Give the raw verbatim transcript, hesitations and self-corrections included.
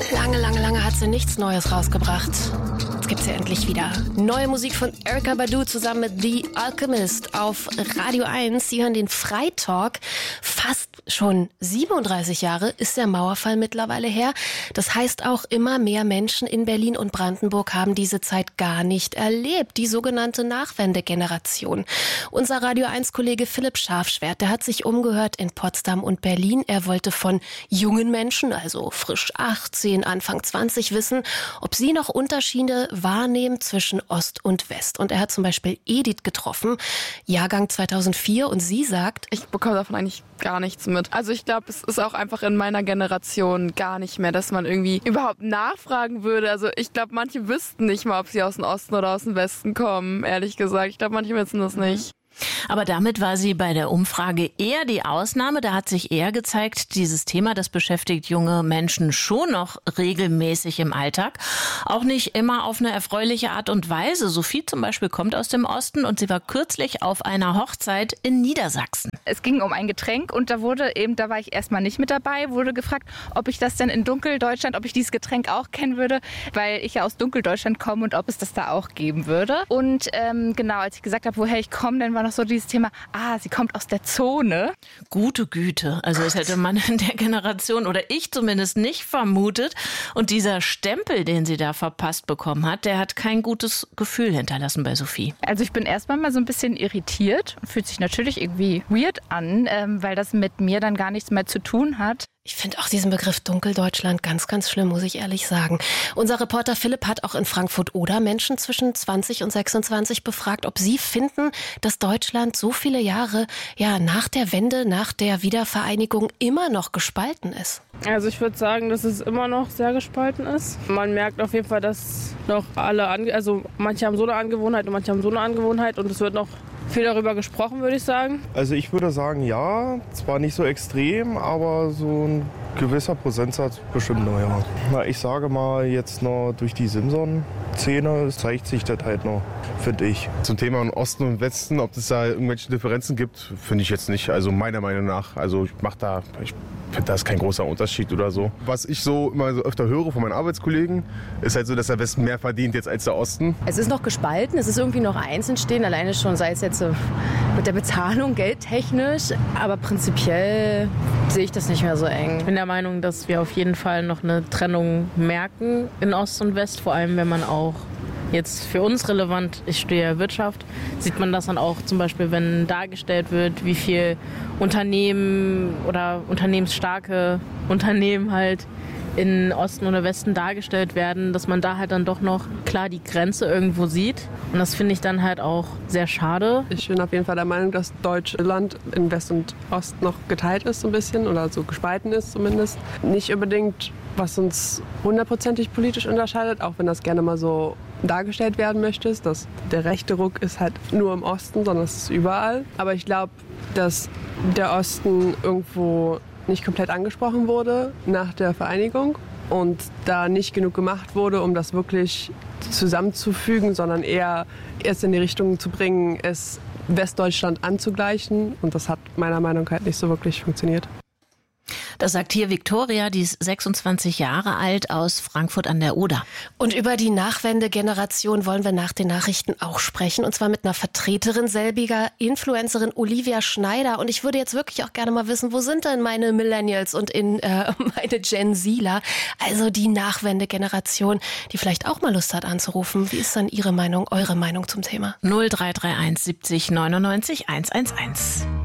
Lange, lange, lange hat sie nichts Neues rausgebracht. Jetzt gibt's ja endlich wieder neue Musik von Erykah Badu zusammen mit The Alchemist auf Radio eins. Sie hören den Freitalk. Fast schon siebenunddreißig Jahre ist der Mauerfall mittlerweile her. Das heißt auch, immer mehr Menschen in Berlin und Brandenburg haben diese Zeit gar nicht erlebt. Die sogenannte Nachwendegeneration. Unser Radio eins Kollege Philipp Scharfschwert, der hat sich umgehört in Potsdam und Berlin. Er wollte von jungen Menschen, also frisch achtzehn, Anfang zwanzig, wissen, ob sie noch Unterschiede wahrnehmen zwischen Ost und West. Und er hat zum Beispiel Edith getroffen, Jahrgang zweitausendvier, und sie sagt: Ich bekomme davon eigentlich gar nichts mit. Also ich glaube, es ist auch einfach in meiner Generation gar nicht mehr, dass man irgendwie überhaupt nachfragen würde. Also ich glaube, manche wüssten nicht mal, ob sie aus dem Osten oder aus dem Westen kommen, ehrlich gesagt. Ich glaube, manche wissen das nicht. Aber damit war sie bei der Umfrage eher die Ausnahme. Da hat sich eher gezeigt, dieses Thema, das beschäftigt junge Menschen schon noch regelmäßig im Alltag. Auch nicht immer auf eine erfreuliche Art und Weise. Sophie zum Beispiel kommt aus dem Osten und sie war kürzlich auf einer Hochzeit in Niedersachsen. Es ging um ein Getränk und da wurde eben, da war ich erstmal nicht mit dabei, wurde gefragt, ob ich das denn in Dunkeldeutschland, ob ich dieses Getränk auch kennen würde, weil ich ja aus Dunkeldeutschland komme und ob es das da auch geben würde. Und ähm, genau, als ich gesagt habe, woher ich komme, dann war noch so dieses Thema, ah, sie kommt aus der Zone. Gute Güte, also das hätte man in der Generation oder ich zumindest nicht vermutet. Und dieser Stempel, den sie da verpasst bekommen hat, der hat kein gutes Gefühl hinterlassen bei Sophie. Also ich bin erstmal mal so ein bisschen irritiert, fühlt sich natürlich irgendwie weird an, ähm, weil das mit mir dann gar nichts mehr zu tun hat. Ich finde auch diesen Begriff Dunkeldeutschland ganz, ganz schlimm, muss ich ehrlich sagen. Unser Reporter Philipp hat auch in Frankfurt-Oder Menschen zwischen zwanzig und sechsundzwanzig befragt, ob sie finden, dass Deutschland so viele Jahre ja nach der Wende, nach der Wiedervereinigung immer noch gespalten ist. Also ich würde sagen, dass es immer noch sehr gespalten ist. Man merkt auf jeden Fall, dass noch alle, ange- also manche haben so eine Angewohnheit und manche haben so eine Angewohnheit und es wird noch viel darüber gesprochen, würde ich sagen. Also ich würde sagen, ja, zwar nicht so extrem, aber so ein gewisser Prozentsatz bestimmt noch, ja. Na, ich sage mal, jetzt noch durch die Simson-Szene zeigt sich das halt noch, finde ich. Zum Thema Osten und Westen, ob es da irgendwelche Differenzen gibt, finde ich jetzt nicht. Also meiner Meinung nach, also ich mache da, ich finde, da ist kein großer Unterschied oder so. Was ich so immer so öfter höre von meinen Arbeitskollegen, ist halt so, dass der Westen mehr verdient jetzt als der Osten. Es ist noch gespalten, es ist irgendwie noch eins entstehen, alleine schon, sei es jetzt so mit der Bezahlung, geldtechnisch, aber prinzipiell sehe ich das nicht mehr so eng. Ich bin der Meinung, dass wir auf jeden Fall noch eine Trennung merken in Ost und West, vor allem wenn man auch jetzt für uns relevant, ich studiere ja Wirtschaft, sieht man das dann auch zum Beispiel, wenn dargestellt wird, wie viel Unternehmen oder unternehmensstarke Unternehmen halt in Osten oder Westen dargestellt werden, dass man da halt dann doch noch klar die Grenze irgendwo sieht. Und das finde ich dann halt auch sehr schade. Ich bin auf jeden Fall der Meinung, dass Deutschland in West und Ost noch geteilt ist so ein bisschen oder so gespalten ist zumindest. Nicht unbedingt, was uns hundertprozentig politisch unterscheidet, auch wenn das gerne mal so dargestellt werden möchte, dass der rechte Ruck ist halt nur im Osten, sondern es ist überall. Aber ich glaube, dass der Osten irgendwo nicht komplett angesprochen wurde nach der Vereinigung und da nicht genug gemacht wurde, um das wirklich zusammenzufügen, sondern eher erst in die Richtung zu bringen, es Westdeutschland anzugleichen. Und das hat meiner Meinung nach nicht so wirklich funktioniert. Das sagt hier Viktoria, die ist sechsundzwanzig Jahre alt, aus Frankfurt an der Oder. Und über die Nachwendegeneration wollen wir nach den Nachrichten auch sprechen. Und zwar mit einer Vertreterin selbiger, Influencerin Olivia Schneider. Und ich würde jetzt wirklich auch gerne mal wissen, wo sind denn meine Millennials und in, äh, meine Gen Zler? Also die Nachwendegeneration, die vielleicht auch mal Lust hat anzurufen. Wie ist dann Ihre Meinung, eure Meinung zum Thema? null drei drei eins siebzig neunundneunzig hunderteins.